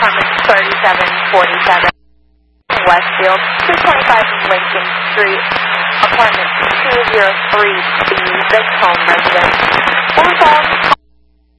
apartment 3747 Westfield, 225 Lincoln Street, apartment 203B, this home residence. What was all